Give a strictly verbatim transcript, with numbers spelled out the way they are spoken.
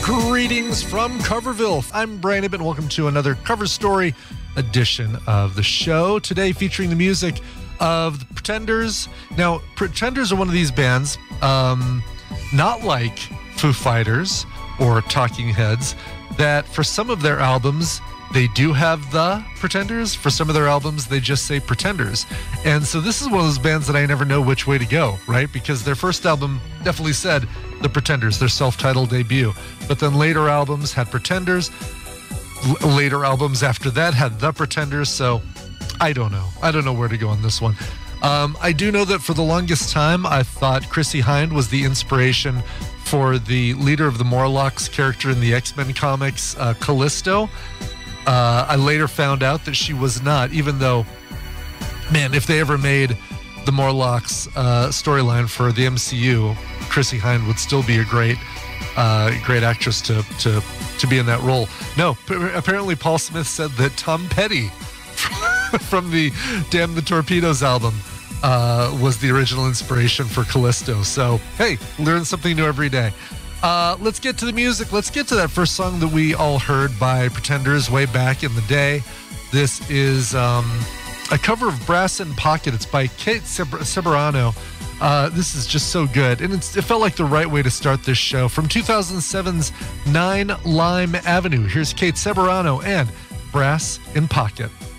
Greetings from Coverville. I'm Brian Ibbott. Welcome to another Cover Story edition of the show. Today featuring the music of the Pretenders. Now, Pretenders are one of these bands, um, not like Foo Fighters or Talking Heads, that for some of their albums, they do have the Pretenders. For some of their albums, they just say Pretenders. And so this is one of those bands that I never know which way to go, right? Because their first album definitely said the Pretenders, their self-titled debut. But then later albums had Pretenders. L- later albums after that had the Pretenders. So I don't know. I don't know where to go on this one. Um, I do know that for the longest time, I thought Chrissie Hynde was the inspiration for the leader of the Morlocks character in the X-Men comics, uh, Callisto. Uh, I later found out that she was not, even though, man, if they ever made the Morlocks uh, storyline for the M C U, Chrissie Hynde would still be a great, uh, great actress to to to be in that role. No, p- apparently Paul Smith said that Tom Petty from the Damn the Torpedoes album uh, was the original inspiration for Callisto. So hey, learn something new every day. Uh, let's get to the music. Let's get to that first song that we all heard by Pretenders way back in the day. This is um, a cover of Brass in Pocket. It's by Kate Ceberano. Uh, this is just so good. And it's, it felt like the right way to start this show. From two thousand seven's Nine Lime Avenue, here's Kate Ceberano and Brass in Pocket.